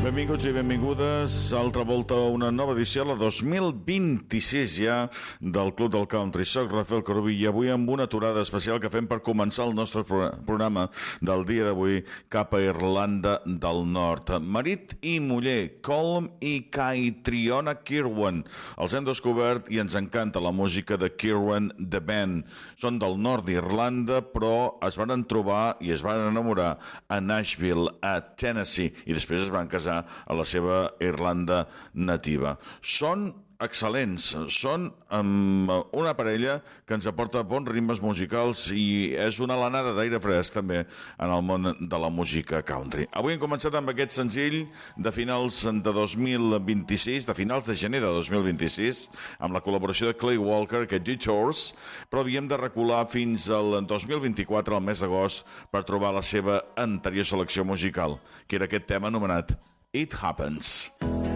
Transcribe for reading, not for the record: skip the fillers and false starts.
Benvinguts i benvingudes. Altra volta a una nova edició, la 2026 ja, del Club del Country. Soc Rafael Corbí i avui amb una aturada especial que fem per començar el nostre programa del dia d'avui cap a Irlanda del Nord. Marit i muller, Colm i Caitriona Kirwan. Els hem descobert i ens encanta la música de Kirwan The Band. Són del nord d'Irlanda, però es van trobar i es van enamorar a Nashville, a Tennessee, i després es van casar a la seva Irlanda nativa. Són excel·lents, són una parella que ens aporta bons ritmes musicals i és una alenada d'aire fresc també en el món de la música country. Avui hem començat amb aquest senzill de finals de 2026, de finals de gener de 2026, amb la col·laboració de Clay Walker, aquest Detours, però havíem de recular fins al 2024, al mes d'agost, per trobar la seva anterior selecció musical, que era aquest tema anomenat It Happens.